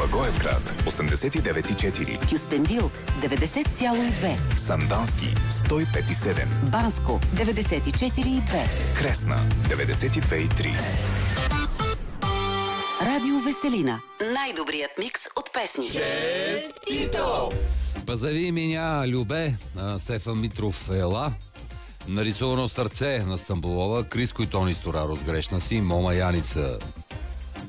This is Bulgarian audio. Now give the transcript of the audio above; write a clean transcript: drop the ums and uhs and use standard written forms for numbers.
Благоевград 89,4, Кюстендил 90,2, Сандански 105,7, Банско 94,2, Кресна 92,3. Радио Веселина. Най-добрият микс от песни. Честито! Позови меня, Любе, на Стефан Митров Ела. Нарисувано сърце на Стамбулова, Криско и Тони Стораро с грешна си, Мома Яница